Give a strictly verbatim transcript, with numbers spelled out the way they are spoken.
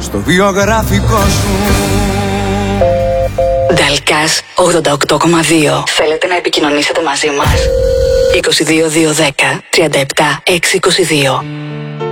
στο βιογραφικό σου. Dalkas ογδόντα οκτώ κόμμα δύο. Θέλετε να επικοινωνήσετε μαζί μας? είκοσι δύο δύο δέκα τριάντα επτά έξι είκοσι δύο.